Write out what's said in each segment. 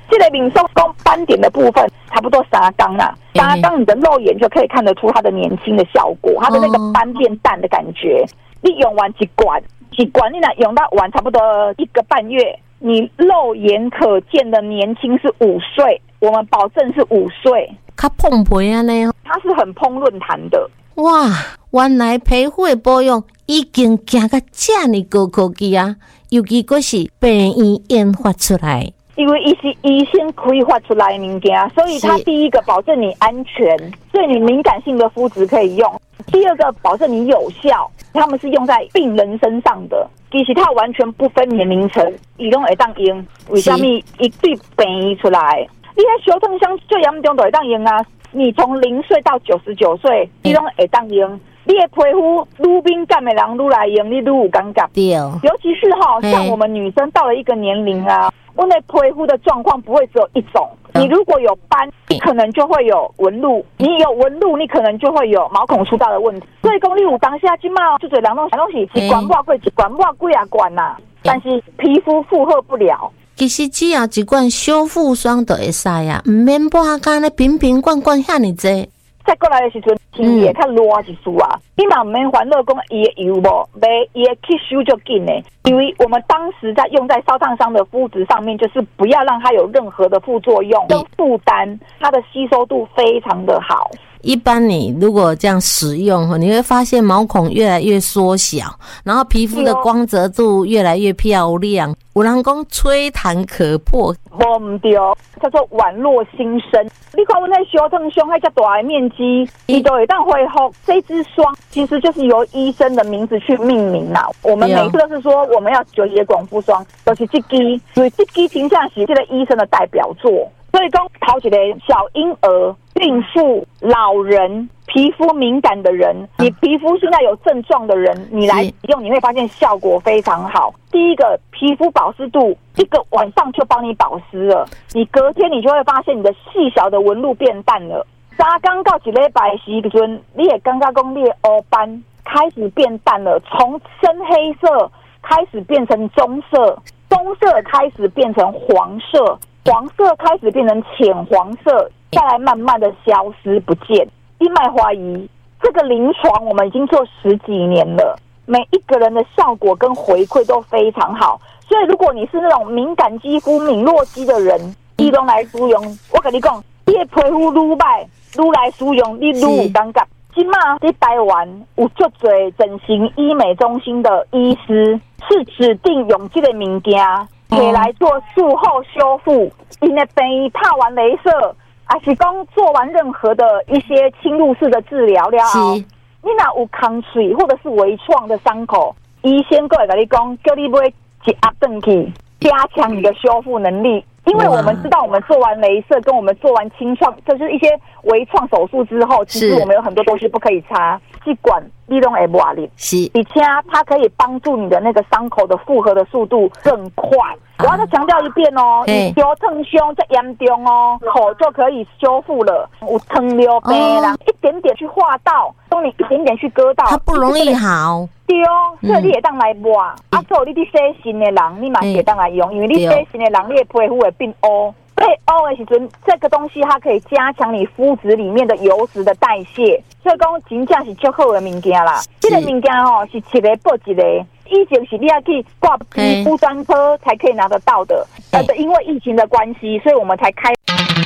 这个民众讲斑点的部分差不多3缸啦，3缸你的肉眼就可以看得出它的年轻的效果，它的那个斑变淡的感觉。你用完一罐你若用到完差不多1个半月，你肉眼可见的年轻是5岁，我们保证是5岁。 较澎湃啊呢， 它是很蓬润弹的。 哇，原来皮肤的保养已经行到这么高科技啊！尤其还是病院研发出来， 因为它是医生开发出来的物件，所以它第一个保证你安全，对你敏感性的肤质可以用；第二个保证你有效，他们是用在病人身上的。其实它完全不分年龄层，它都可以用。为什么一对病院出来？你在小烫伤最严重就可以用啊！你从0岁到99岁，你都可以用。你的皮肤愈敏感的人愈来用，你愈有感觉。 对， 尤其是像我们女生到了一个年龄啊，我们的皮肤的状况不会只有一种。你如果有斑，你可能就会有纹路；你有纹路，你可能就会有毛孔粗大的问题。所以讲，你有当下去嘛，就多人拢是一罐抹过一罐抹几啊罐呐，但是皮肤负荷不了。 其实只要一罐修复霜就会使啊，唔免抹干咧瓶瓶罐罐遐尼济。 再过来的时阵，天也较热一丝啊，你嘛唔免烦恼讲伊的油无，买伊的吸收就紧的，因为我们当时在用在烧烫伤的肤质上面，就是不要让它有任何的副作用跟负担，它的吸收度非常的好。 一般你如果这样使用，你会发现毛孔越来越缩小，然后皮肤的光泽度越来越漂亮。有人讲吹弹可破， 不对，叫做宛若新生。你看我那小烫伤还这大的面积，你都会当恢复。这支霜其实就是由医生的名字去命名啦。我们每次都是说我们要9节广肤霜，就是这支，所以这支评价是这个医生的代表作。所以讲，头一个小婴儿、孕妇、老人、皮肤敏感的人，你皮肤现在有症状的人，你来使用，你会发现效果非常好。第一个，皮肤保湿度1个晚上就帮你保湿了，你隔天你就会发现你的细小的纹路变淡了。3天到1礼拜时阵，你也感觉讲你的黑斑开始变淡了，从深黑色开始变成棕色，棕色开始变成黄色。黄色开始变成浅黄色，再来慢慢的消失不见。你别怀疑，这个临床我们已经做10几年了，每一个人的效果跟回馈都非常好。所以如果你是那种敏感肌肤、敏弱肌的人，你都来使用。我跟你讲，你的皮肤愈歹，愈来使用，你愈有感觉。现在在台湾有很多整形医美中心的医师是指定用这个物件可以来做术后修复，因为等于拍完雷射，还是讲做完任何的一些侵入式的治疗了后，你若有空水或者是微创的伤口，医生过来跟你讲，叫你买一压回去，加强你的修复能力。因为我们知道，我们做完雷射跟我们做完清创，就是一些微创手术之后，其实我们有很多东西不可以擦，去管你都会抹力，而且它可以帮助你的那个伤口的复合的速度更快。我要再强调一遍哦，你小烫伤这严重哦，口就可以修复了。有烫流病啦，一点点去划到，从你一点点去割到， 它不容易好。 对哦，所以你也当来抹。做你的洗身的人，你嘛也当来用，因为你洗身的人，你的皮肤会变乌。被乌的时阵，这个东西它可以加强你肤质里面的油脂的代谢，所以讲真正是最好的物件啦。这个物件是一个报一个。以前是你要去挂皮肤专科才可以拿得到的，因为疫情的关系，所以我们才开。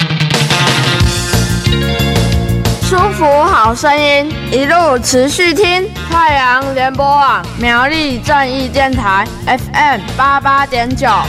舒服好声音，一路持续听太阳联播网苗栗正义电台 FM 88.9。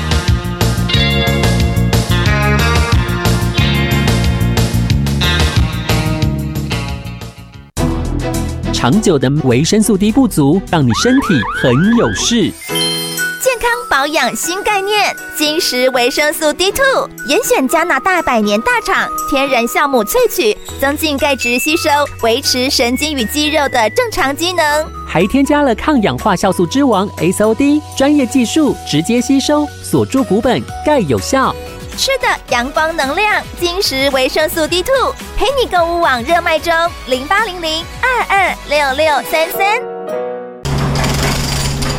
长久的维生素 D 不足，让你身体很有事。 健康保养新概念，金石维生素 D2， 严选加拿大100年大厂天然酵母萃取，增进钙质吸收，维持神经与肌肉的正常机能。 还添加了抗氧化酵素之王 SOD， 专业技术直接吸收，锁住骨本，钙有效。 吃的阳光能量，金石维生素 D2， 陪你购物网热卖中，0800226633。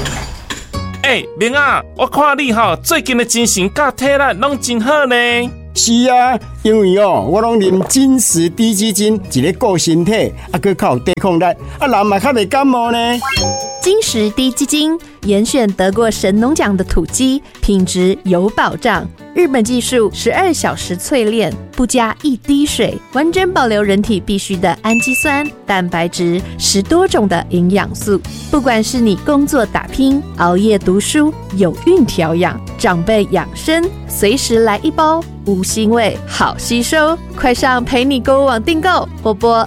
明啊，我看你最近的精神甲体力拢真好呢。 是啊，因为我拢啉金石低基金，一个顾身体，还较有抵抗力，人嘛较袂感冒呢。 金石低基金严选得过神农奖的土鸡，品质有保障。日本技术12小时淬炼，不加一滴水，完整保留人体必需的氨基酸、蛋白质，10多种的营养素。不管是你工作打拼、熬夜读书、有孕调养、长辈养生，随时来一包，无腥味，好吸收。快上陪你购物网订购，拨拨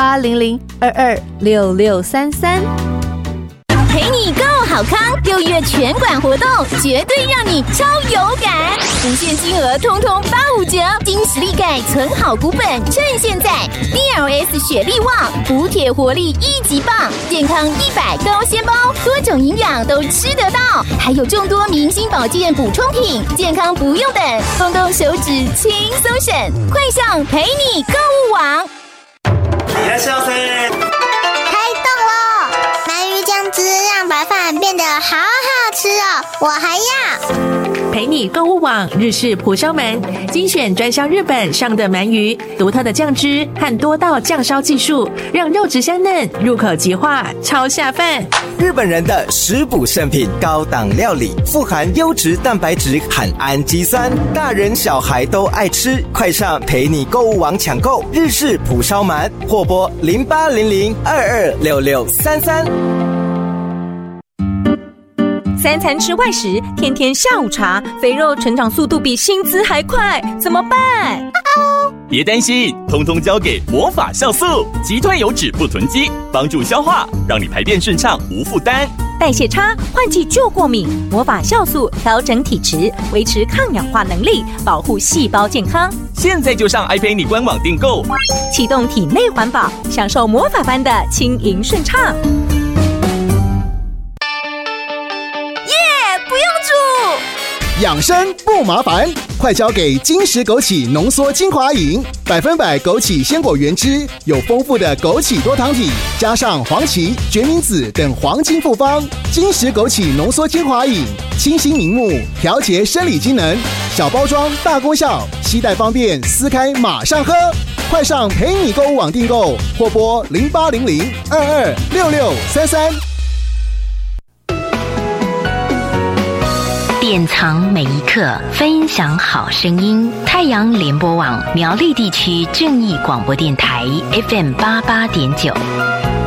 0800226633。 陪你购好康，6月全馆活动绝对让你超有感，无限金额通通859，金实力钙存好股本，趁现在 DLS 雪力旺补铁活力1级棒，健康100高纤包，多种营养都吃得到，还有众多明星保健补充品，健康不用等，动动手指轻松省，快上陪你购物网。 いらっしゃいませ。 汁让白饭变得好好吃哦，我还要。 陪你购物网日式蒲烧鳗，精选专销日本上的鳗鱼，独特的酱汁和多道酱烧技术，让肉质香嫩，入口即化，超下饭。 日本人的食补圣品，高档料理，富含优质蛋白质和氨基酸，大人小孩都爱吃。快上陪你购物网抢购日式蒲烧鳗，或拨0800226633。 3餐吃外食，天天下午茶，肥肉成长速度比薪资还快，怎么办？ 别担心，通通交给魔法酵素，击退油脂不囤积，帮助消化，让你排便顺畅无负担。 代谢差，换季就过敏，魔法酵素调整体质，维持抗氧化能力，保护细胞健康。 现在就上爱陪你官网订购， 启动体内环保，享受魔法般的轻盈顺畅。 养生不麻烦，快交给金石枸杞浓缩精华饮，100%枸杞鲜果原汁，有丰富的枸杞多糖体，加上黄芪、决明子等黄金复方。金石枸杞浓缩精华饮，清新明目，调节生理机能，小包装大功效，携带方便，撕开马上喝。快上陪你购物网订购，或拨0800226633。 典藏每一刻，分享好声音。太阳联播网苗栗地区正义广播电台 FM88.9。